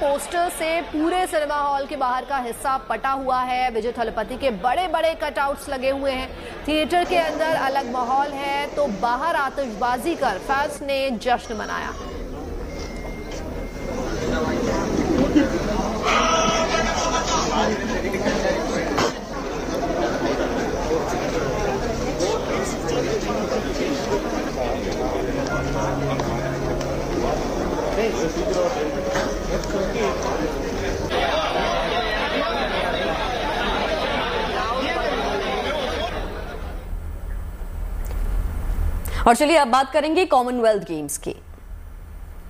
Poster से पूरे cinema hall के बाहर का हिस्सा पटा हुआ है। विजय थलपति के बड़े बड़े कटआउट्स लगे हुए हैं। थिएटर के अंदर अलग माहौल है तो बाहर आतिशबाजी कर फैंस ने जश्न मनाया। और चलिए अब बात करेंगे कॉमनवेल्थ गेम्स की।